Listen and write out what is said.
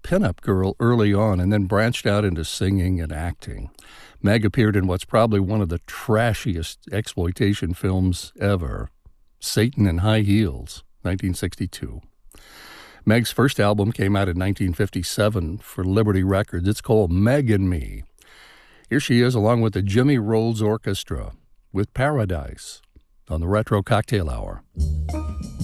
pinup girl early on and then branched out into singing and acting. Meg appeared in what's probably one of the trashiest exploitation films ever, Satan in High Heels, 1962. Meg's first album came out in 1957 for Liberty Records. It's called Meg and Me. Here she is along with the Jimmy Rolls Orchestra with Paradise on the Retro Cocktail Hour.